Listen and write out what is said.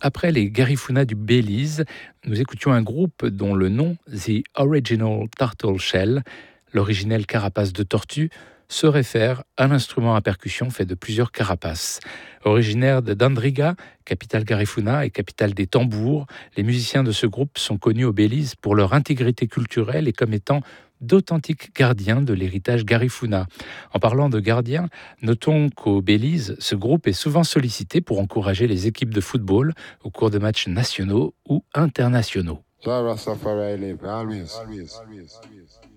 Après les Garifuna du Belize, nous écoutions un groupe dont le nom, The Original Turtle Shell, l'originelle carapace de tortue, se réfère à l'instrument à percussion fait de plusieurs carapaces. Originaire de Dandriga, capitale Garifuna et capitale des tambours, les musiciens de ce groupe sont connus au Belize pour leur intégrité culturelle et comme étant d'authentiques gardiens de l'héritage Garifuna. En parlant de gardiens, notons qu'au Belize, ce groupe est souvent sollicité pour encourager les équipes de football au cours de matchs nationaux ou internationaux.